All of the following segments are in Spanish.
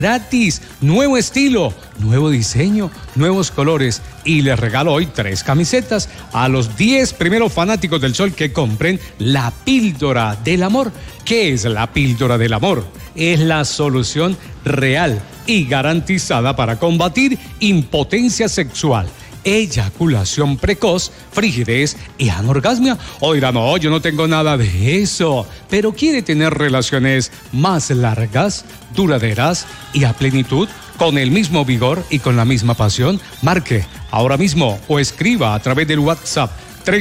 gratis, nuevo estilo, nuevo diseño, nuevos colores y les regalo hoy 3 camisetas a los 10 primeros fanáticos del Sol que compren la píldora del amor. ¿Qué es la píldora del amor? Es la solución real y garantizada para combatir impotencia sexual, eyaculación precoz, frigidez y anorgasmia. Oiga, no, yo no tengo nada de eso, pero quiere tener relaciones más largas, duraderas y a plenitud, con el mismo vigor y con la misma pasión. Marque ahora mismo o escriba a través del WhatsApp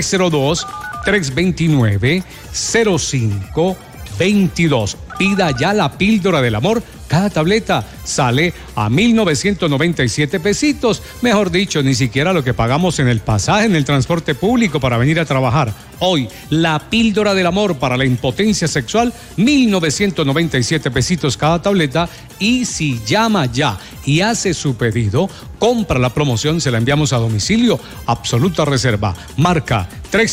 302-329-0522. Pida ya la píldora del amor. Cada tableta sale a 1,997 pesitos. Mejor dicho, ni siquiera lo que pagamos en el pasaje, en el transporte público para venir a trabajar. Hoy, la píldora del amor para la impotencia sexual, 1,997 pesitos cada tableta. Y si llama ya y hace su pedido, compra la promoción, se la enviamos a domicilio. Absoluta reserva. Marca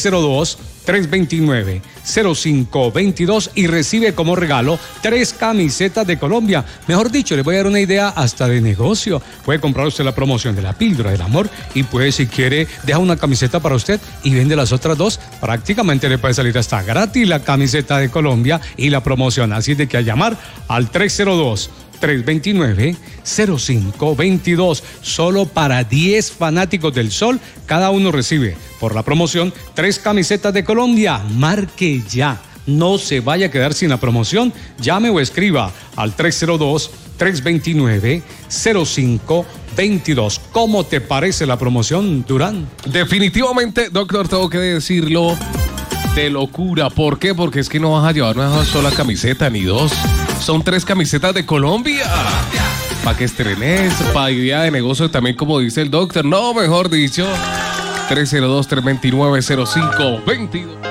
302-329-0522 y recibe como regalo 3 camisetas de Colombia. Mejor dicho, le voy a dar una idea hasta de negocio. Puede comprar usted la promoción de la píldora del amor y puede, si quiere, deja una camiseta para usted y vende las otras 2. Prácticamente le puede salir hasta gratis la camiseta de Colombia y la promoción. Así de que a llamar al 302-329-0522. Solo para 10 fanáticos del Sol. Cada uno recibe por la promoción 3 camisetas de Colombia. Marque ya. No se vaya a quedar sin la promoción. Llame o escriba al 302-329-0522. ¿Cómo te parece la promoción, Durán? Definitivamente, doctor, tengo que decirlo, de locura. ¿Por qué? Porque es que no vas a llevar una sola camiseta ni 2. Son 3 camisetas de Colombia. Para que estrenes, para idea de negocio también, como dice el doctor. No, mejor dicho, 302-329-0522.